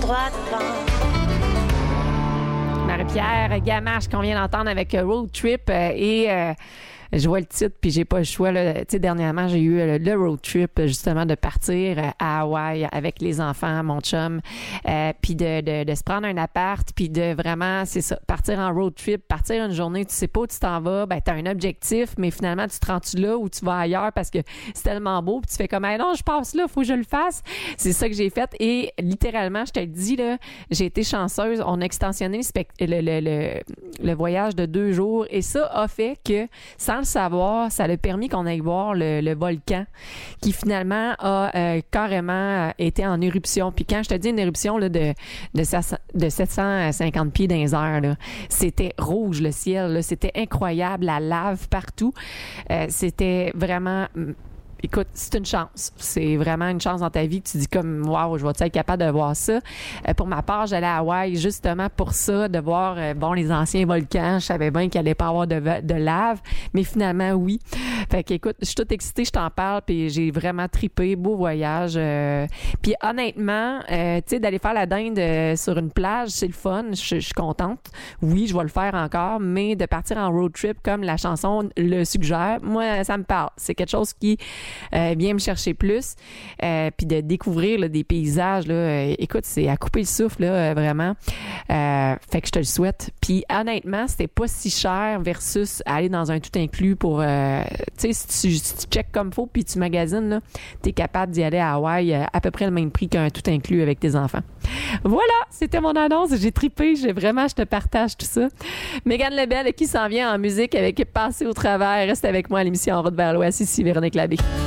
droite Marie-Pierre Gamache qu'on vient d'entendre avec Road Trip je vois le titre puis j'ai pas le choix là. Tu sais, dernièrement j'ai eu le road trip justement de partir à Hawaï avec les enfants, mon chum, puis de se prendre un appart puis de vraiment c'est ça, partir en road trip, partir une journée, tu sais pas où tu t'en vas, ben t'as un objectif mais finalement tu te rends-tu là ou tu vas ailleurs parce que c'est tellement beau puis tu fais comme hey, non je passe là, faut que je le fasse. C'est ça que j'ai fait et littéralement je te le dis là, j'ai été chanceuse, on a extensionné le voyage de 2 jours et ça a fait que sans le savoir, ça a permis qu'on aille voir le volcan qui finalement a carrément été en éruption. Puis quand je te dis une éruption là, de 750 pieds dans les airs, là, c'était rouge le ciel, là, c'était incroyable, la lave partout. C'était vraiment... Écoute, c'est une chance. C'est vraiment une chance dans ta vie. Tu dis comme, wow, je vais être capable de voir ça. Pour ma part, j'allais à Hawaï justement pour ça, de voir, les anciens volcans. Je savais bien qu'il allait pas avoir de lave, mais finalement, oui. Fait qu'écoute, je suis toute excitée, je t'en parle, puis j'ai vraiment tripé. Beau voyage. Puis honnêtement, tu sais, d'aller faire la dinde sur une plage, c'est le fun. Je suis contente. Oui, je vais le faire encore, mais de partir en road trip comme la chanson le suggère, moi, ça me parle. C'est quelque chose qui vient me chercher plus, puis de découvrir là, des paysages là, écoute, c'est à couper le souffle là, vraiment. Fait que je te le souhaite. Puis honnêtement, c'était pas si cher versus aller dans un tout inclus pour tu sais, si tu checkes comme faut puis tu magasines là, t'es capable d'y aller à Hawaï à peu près le même prix qu'un tout inclus avec tes enfants. Voilà, c'était mon annonce, j'ai trippé, je te partage tout ça. Mégane Lebel qui s'en vient en musique avec Passer au travers, reste avec moi à l'émission En route vers l'Ouest, ici Véronique Labbé.